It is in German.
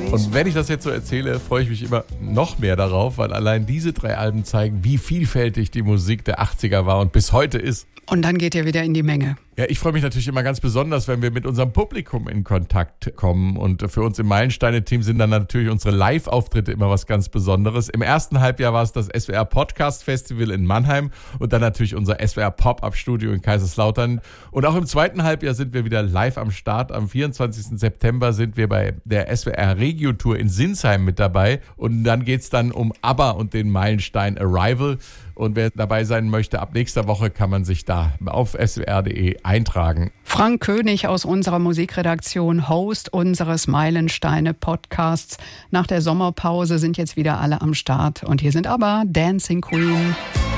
Und wenn ich das jetzt so erzähle, freue ich mich immer noch mehr darauf, weil allein diese 3 Alben zeigen, wie vielfältig die Musik der 80er war und bis heute ist. Und dann geht ihr wieder in die Menge. Ja, ich freue mich natürlich immer ganz besonders, wenn wir mit unserem Publikum in Kontakt kommen. Und für uns im Meilensteine-Team sind dann natürlich unsere Live-Auftritte immer was ganz Besonderes. Im ersten Halbjahr war es das SWR Podcast Festival in Mannheim und dann natürlich unser SWR Pop-Up-Studio in Kaiserslautern. Und auch im zweiten Halbjahr sind wir wieder live am Start. Am 24. September sind wir bei der SWR Regio-Tour in Sinsheim mit dabei. Und dann geht's dann um ABBA und den Meilenstein Arrival. Und wer dabei sein möchte, ab nächster Woche kann man sich da auf swr.de eintragen. Frank König aus unserer Musikredaktion, Host unseres Meilensteine-Podcasts. Nach der Sommerpause sind jetzt wieder alle am Start. Und hier sind aber Dancing Queen.